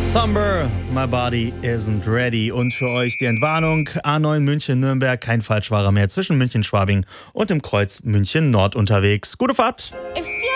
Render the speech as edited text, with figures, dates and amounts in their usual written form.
Somber, my body isn't ready. Und für euch die Entwarnung: A9 München-Nürnberg, kein Falschfahrer mehr zwischen München-Schwabing und dem Kreuz München-Nord unterwegs. Gute Fahrt! If